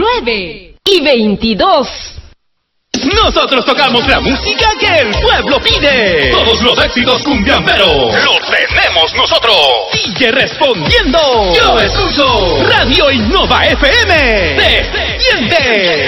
9:22. Nosotros tocamos la música que el pueblo pide. Todos los éxitos cumbiamberos los tenemos nosotros. Sigue respondiendo. Yo escucho Radio Innova FM. Se siente.